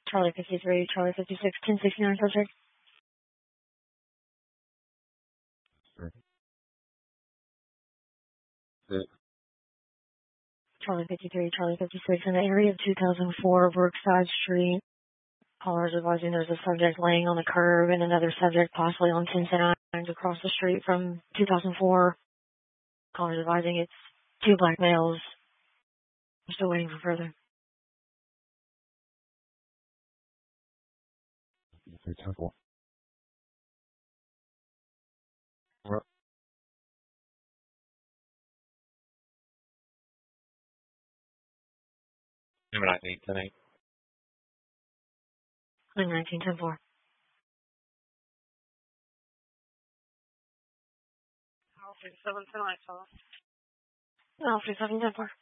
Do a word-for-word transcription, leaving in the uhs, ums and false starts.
Charlie fifty-three, Charlie fifty-six, ten sixty-nine subject. Sure. Six. Charlie fifty-three, Charlie fifty-six, in the area of two thousand four Brookside Street. Callers advising there's a subject laying on the curb and another subject possibly on ten ten across the street from two thousand four. Callers advising it's two black males. I'm still waiting for further. Three ten four. What? Number nineteen ten eight. I'm nineteen ten four. Alpha seven ten eight, Alpha seven ten four.